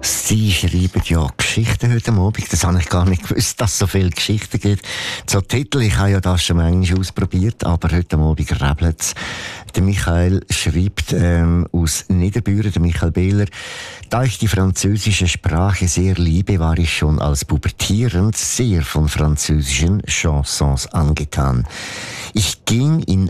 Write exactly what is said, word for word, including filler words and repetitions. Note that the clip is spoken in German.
Sie schreiben ja Geschichten heute Abend. Das habe ich gar nicht gewusst, dass es so viele Geschichten gibt. So Titel, ich habe ja das schon manchmal ausprobiert, aber heute Abend rebelt es. Der Michael schreibt ähm, aus Niederbüren, der Michael Behler: Da ich die französische Sprache sehr liebe, war ich schon als pubertierend sehr von französischen Chansons angetan. Ich ging in